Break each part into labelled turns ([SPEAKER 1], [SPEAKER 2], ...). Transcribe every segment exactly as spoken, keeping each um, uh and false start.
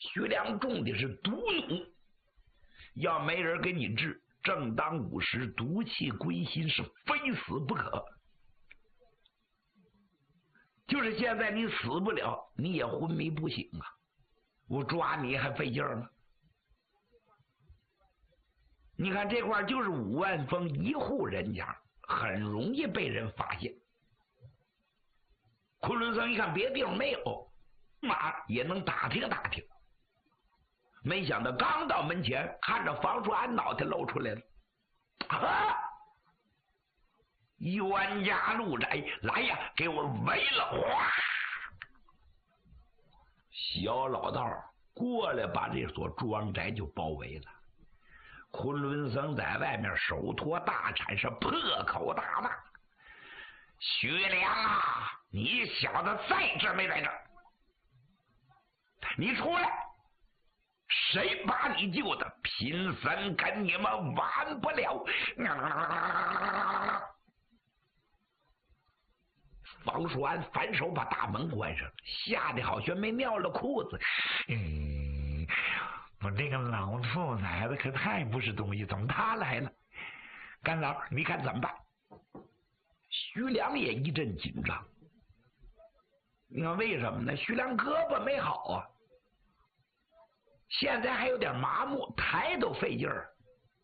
[SPEAKER 1] 徐良中的是毒弩，要没人给你治，正当午时毒气归心，是非死不可。就是现在你死不了，你也昏迷不醒啊，我抓你还费劲吗？你看这块就是五万峰一户人家，很容易被人发现。昆仑僧一看别地方没有，马也能打听打听。没想到刚到门前，看着房叔安脑袋露出来了。啊！冤家路窄，来呀，给我围了！哗！小老道过来把这所庄宅就包围了。昆仑僧在外面手托大铲，是破口大骂：徐良啊，你小子在这没在这？你出来！谁把你救的？贫僧跟你们完不了！房叔安反手把大门关上，吓得好像没尿了裤子。嗯，我这个老兔崽子可太不是东西，怎么他来了？干老，你看怎么办？徐良也一阵紧张。你看为什么呢？徐良胳膊没好啊，现在还有点麻木，抬都费劲儿。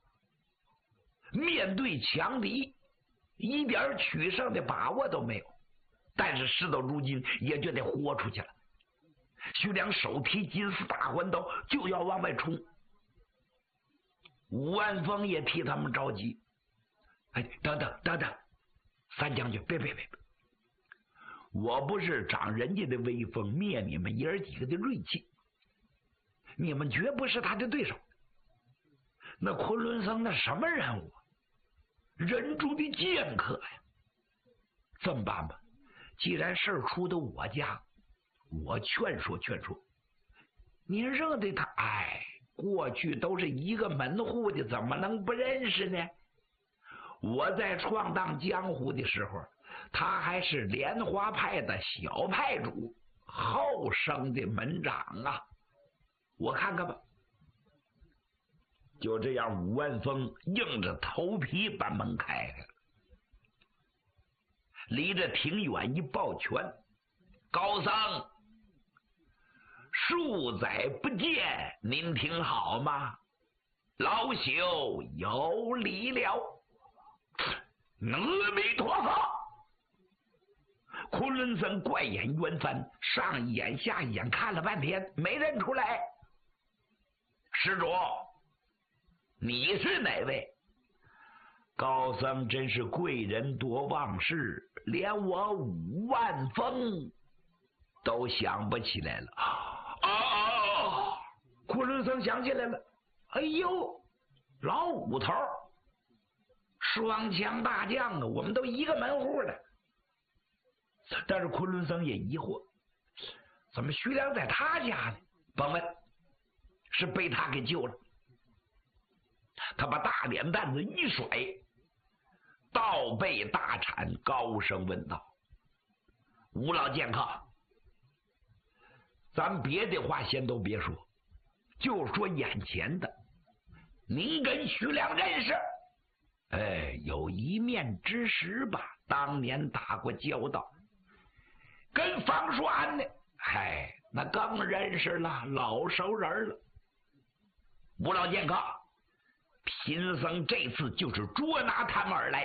[SPEAKER 1] 面对强敌，一点取胜的把握都没有。但是事到如今，也就得豁出去了。徐良手提金丝大环刀，就要往外冲。武安峰也替他们着急。哎，等等等等，三将军，别别别！我不是长人家的威风，灭你们爷儿几个的锐气，你们绝不是他的对手。那昆仑僧那什么人物？人中的剑客呀！这么办吧，既然事儿出到我家，我劝说劝说，您认得他？哎，过去都是一个门户的，怎么能不认识呢？我在闯荡江湖的时候，他还是莲花派的小派主，后生的门长啊，我看看吧。就这样，武万峰硬着头皮把门开开了，离着挺远一抱拳：高僧，数载不见，您听好吗？老朽有礼了。阿弥陀佛！昆仑僧怪眼圆翻，上一眼下一眼看了半天，没认出来。施主，你是哪位？高僧真是贵人多忘事，连我五万峰都想不起来了。啊！昆仑僧想起来了，哎呦，老五头，双枪大将啊，我们都一个门户的。但是昆仑僧也疑惑，怎么徐良在他家呢？甭问，是被他给救了。他把大脸蛋子一甩，倒背大铲，高声问道：吴老剑客，咱别的话先都别说，就说眼前的，您跟徐良认识？哎，有一面之识吧，当年打过交道。跟方叔安呢，嗨，那更认识了，老熟人了。吴老剑客，贫僧这次就是捉拿他们而来，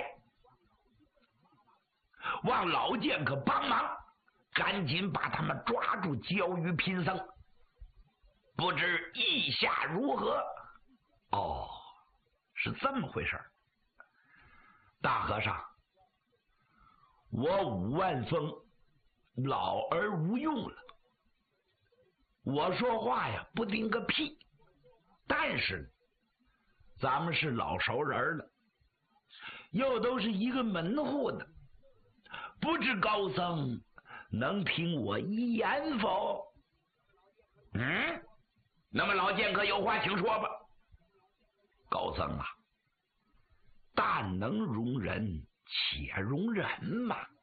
[SPEAKER 1] 望老剑客帮忙，赶紧把他们抓住，交于贫僧。不知意下如何？哦，是这么回事。大和尚，我五万峰老而无用了，我说话呀不顶个屁，但是咱们是老熟人了，又都是一个门户的，不知高僧能听我一言否？嗯，那么老剑客有话请说吧。高僧啊，但能容人且容人嘛。